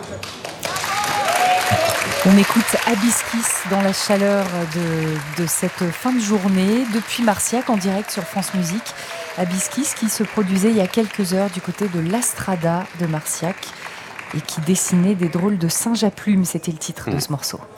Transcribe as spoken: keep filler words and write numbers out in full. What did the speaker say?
On écoute Hibiscus dans la chaleur de, de cette fin de journée depuis Marciac en direct sur France Musique. Hibiscus qui se produisait il y a quelques heures du côté de l'Astrada de Marciac et qui dessinait des drôles de singes à plumes, c'était le titre de ce morceau.